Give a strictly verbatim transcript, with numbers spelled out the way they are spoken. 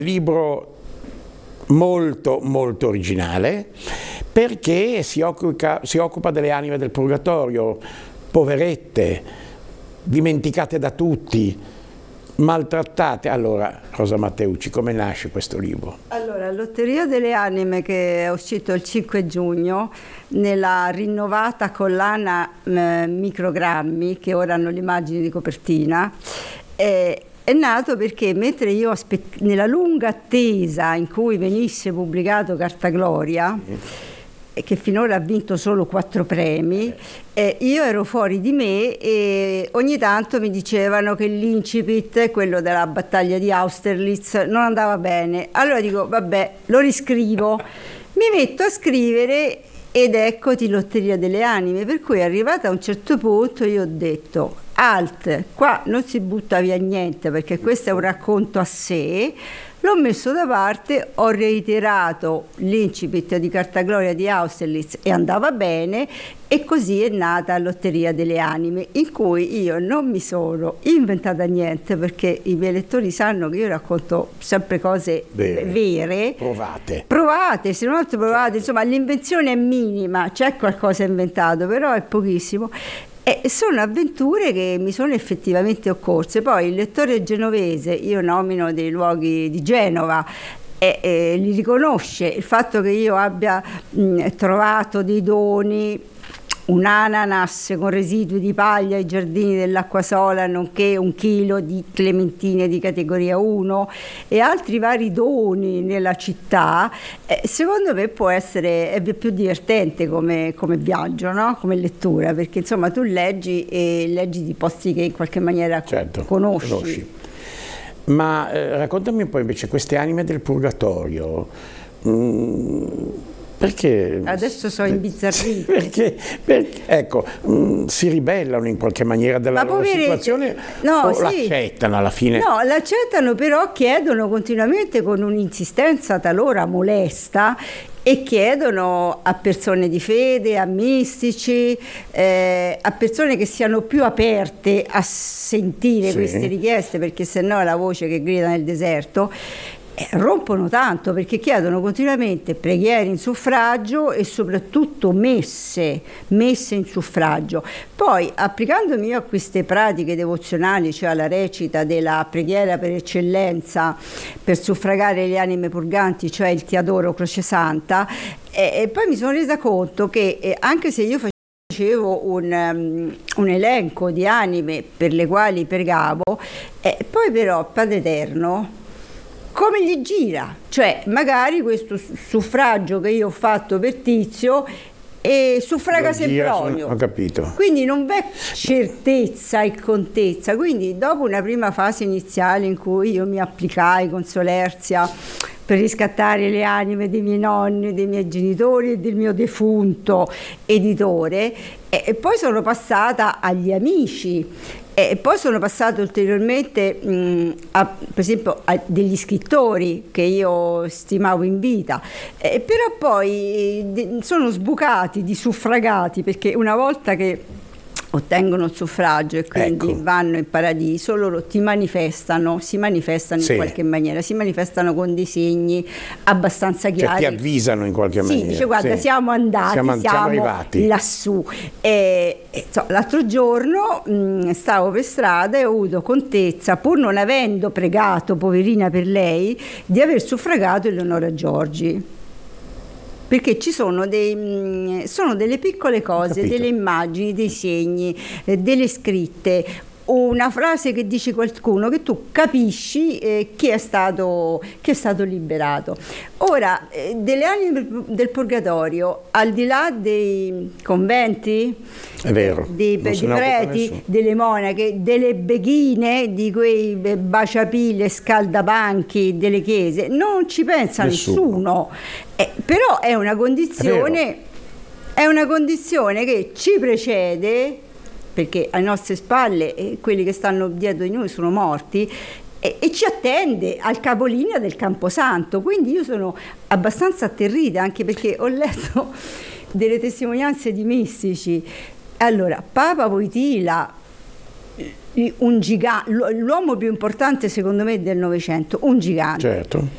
Libro molto molto originale, perché si occupa, si occupa delle anime del purgatorio, poverette, dimenticate da tutti, maltrattate. Allora, Rosa Matteucci, come nasce questo libro? Allora, Lotteria delle Anime, che è uscito il cinque giugno, nella rinnovata collana eh, Microgrammi, che ora hanno l'immagine di copertina, eh, è nato perché mentre io aspett- nella lunga attesa in cui venisse pubblicato Carta Gloria, sì, che finora ha vinto solo quattro premi, eh, io ero fuori di me e ogni tanto mi dicevano che l'incipit, quello della battaglia di Austerlitz, non andava bene. Allora dico, vabbè, lo riscrivo, mi metto a scrivere ed eccoti Lotteria delle Anime, per cui arrivata a un certo punto io ho detto alt, qua non si butta via niente perché questo è un racconto a sé. L'ho messo da parte, ho reiterato l'incipit di Carta Gloria di Austerlitz e andava bene, e così è nata Lotteria delle Anime, in cui io non mi sono inventata niente, perché i miei lettori sanno che io racconto sempre cose vere, vere provate, provate, se non altro provate, insomma l'invenzione è minima, c'è qualcosa inventato, però è pochissimo. E sono avventure che mi sono effettivamente occorse. Poi il lettore genovese, io nomino dei luoghi di Genova, e, e li riconosce. Il fatto che io abbia mh, trovato dei doni, un ananas con residui di paglia ai giardini dell'Acquasola, nonché un chilo di clementine di categoria uno e altri vari doni nella città, eh, secondo me può essere è più divertente come, come viaggio, no? Come lettura, perché insomma tu leggi e leggi di posti che in qualche maniera certo, conosci. conosci. Ma eh, raccontami un po' invece queste anime del purgatorio. Mm, Perché? Adesso so imbizzarrite. Perché, perché ecco, mh, si ribellano in qualche maniera della loro situazione, no, o sì. l'accettano alla fine? No, l'accettano, però chiedono continuamente con un'insistenza talora molesta, e chiedono a persone di fede, a mistici, eh, a persone che siano più aperte a sentire sì. queste richieste, perché sennò è la voce che grida nel deserto. Eh, rompono tanto, perché chiedono continuamente preghiere in suffragio e soprattutto messe, messe in suffragio. Poi, applicandomi io a queste pratiche devozionali, cioè alla recita della preghiera per eccellenza per suffragare le anime purganti, cioè il Ti adoro Croce Santa, eh, e poi mi sono resa conto che eh, anche se io facevo un, um, un elenco di anime per le quali pregavo, eh, poi però Padre Eterno come gli gira, cioè magari questo suffragio che io ho fatto per Tizio e suffraga Sempronio, ho capito. Quindi non v'è certezza e contezza. Quindi dopo una prima fase iniziale in cui io mi applicai con solerzia per riscattare le anime dei miei nonni, dei miei genitori e del mio defunto editore, e poi sono passata agli amici, e poi sono passata ulteriormente mh, a, per esempio a degli scrittori che io stimavo in vita, e però poi di, sono sbucati di suffragati, perché una volta che ottengono il suffragio e quindi ecco. vanno in paradiso, loro ti manifestano, si manifestano sì. in qualche maniera, si manifestano con dei segni abbastanza chiari. Cioè ti avvisano in qualche sì, maniera. Dice guarda sì. siamo andati, siamo, siamo, siamo arrivati lassù. E, e, so, l'altro giorno mh, stavo per strada e ho avuto contezza, pur non avendo pregato, poverina per lei, di aver suffragato Eleonora Giorgi. Perché ci sono, dei, sono delle piccole cose, delle immagini, dei segni, eh, delle scritte, una frase che dice qualcuno che tu capisci eh, chi è stato, chi è stato liberato. Ora, eh, delle anime del purgatorio, al di là dei conventi, è vero, dei, dei preti, delle monache, delle beghine, di quei baciapile, scaldabanchi delle chiese, non ci pensa nessuno, nessuno. Eh, però è una condizione, è, è una condizione che ci precede, perché alle nostre spalle eh, quelli che stanno dietro di noi sono morti, e, e ci attende al capolinea del Camposanto. Quindi io sono abbastanza atterrita, anche perché ho letto delle testimonianze di mistici. Allora, Papa Wojtyla, un gigante, l'uomo più importante secondo me del Novecento, un gigante. Certo.